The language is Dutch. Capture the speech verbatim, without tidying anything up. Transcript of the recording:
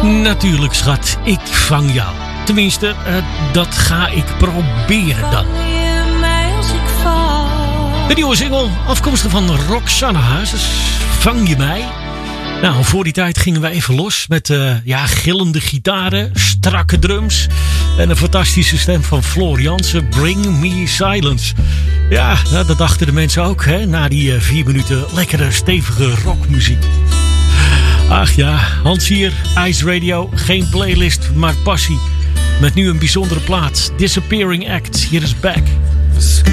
Natuurlijk, schat. Ik vang jou. Tenminste, uh, dat ga ik proberen dan. De nieuwe single, afkomstig van Roxanne Hazes. Vang je mij? Nou, voor die tijd gingen we even los met uh, ja, gillende gitaren, strakke drums en een fantastische stem van Floor Jansen. Bring Me Silence. Ja, nou, dat dachten de mensen ook, hè, na die uh, vier minuten lekkere, stevige rockmuziek. Ach ja, Hans hier, Ice Radio, geen playlist, maar passie. Met nu een bijzondere plaat, Disappearing Act, hier is Back.